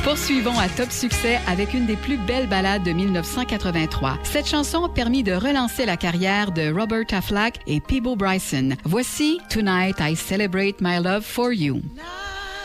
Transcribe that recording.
Poursuivons à top succès avec une des plus belles ballades de 1983. Cette chanson a permis de relancer la carrière de Roberta Flack et Peabo Bryson. Voici Tonight I Celebrate My Love for You.